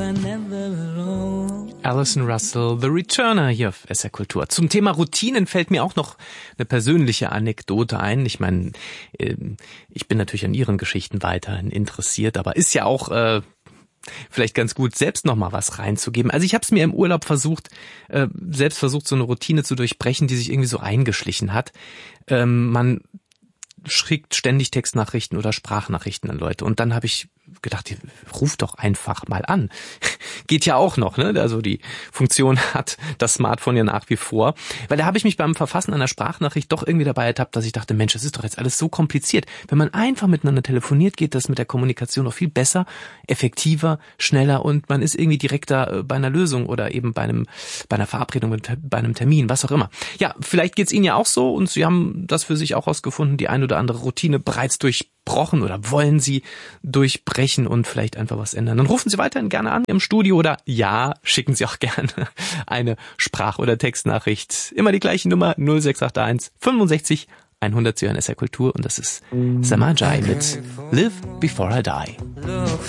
Alison Russell, The Returner hier auf SR Kultur. Zum Thema Routinen fällt mir auch noch eine persönliche Anekdote ein. Ich meine, ich bin natürlich an Ihren Geschichten weiterhin interessiert, aber ist ja auch vielleicht ganz gut, selbst noch mal was reinzugeben. Also ich habe es mir im Urlaub selbst versucht, so eine Routine zu durchbrechen, die sich irgendwie so eingeschlichen hat. Man schickt ständig Textnachrichten oder Sprachnachrichten an Leute. Und dann habe ich gedacht, ruf doch einfach mal an. Geht ja auch noch, ne? Also die Funktion hat das Smartphone ja nach wie vor. Weil da habe ich mich beim Verfassen einer Sprachnachricht doch irgendwie dabei ertappt, dass ich dachte, Mensch, das ist doch jetzt alles so kompliziert. Wenn man einfach miteinander telefoniert, geht das mit der Kommunikation noch viel besser, effektiver, schneller und man ist irgendwie direkter bei einer Lösung oder eben bei einer Verabredung, bei einem Termin, was auch immer. Ja, vielleicht geht's Ihnen ja auch so und Sie haben das für sich auch rausgefunden, die ein oder andere Routine bereits durchbrochen oder wollen Sie durchbrechen und vielleicht einfach was ändern. Dann rufen Sie weiterhin gerne an im Studio oder schicken Sie auch gerne eine Sprach- oder Textnachricht. Immer die gleiche Nummer 0681 65 100 zu SR Kultur und das ist Samajai mit Live Before I Die.